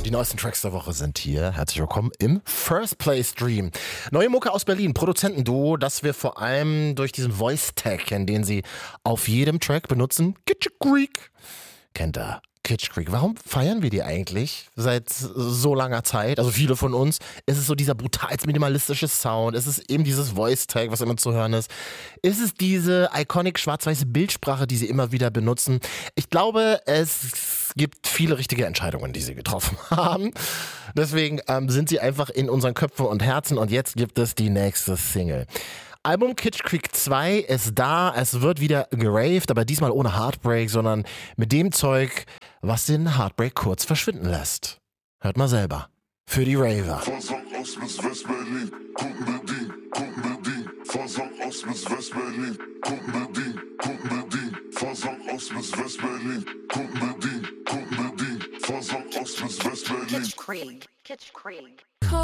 Die neuesten Tracks der Woche sind hier. Herzlich willkommen im First Play Stream. Neue Mucke aus Berlin, Produzentenduo, das wir vor allem durch diesen Voice-Tag kennen, den sie auf jedem Track benutzen. Kitsch Creek. Kennt ihr? Kitsch Creek. Warum feiern wir die eigentlich seit so langer Zeit? Also viele von uns. Ist es so dieser brutal minimalistische Sound? Ist es eben dieses Voice-Tag, was immer zu hören ist? Ist es diese iconic schwarz-weiße Bildsprache, die sie immer wieder benutzen? Ich glaube, es gibt viele richtige Entscheidungen, die sie getroffen haben. Deswegen sind sie einfach in unseren Köpfen und Herzen und jetzt gibt es die nächste Single. Album Kitsch Creek 2 ist da, es wird wieder geraved, aber diesmal ohne Heartbreak, sondern mit dem Zeug, was den Heartbreak kurz verschwinden lässt. Hört mal selber. Für die Raver. Versang aus bis West-Berlin, Kundenbedien. Versang aus bis West-Berlin, Kundenbedien. Versang aus bis West-Berlin, Kundenbedien. Versang aus bis West-Berlin. Kitsch Creek.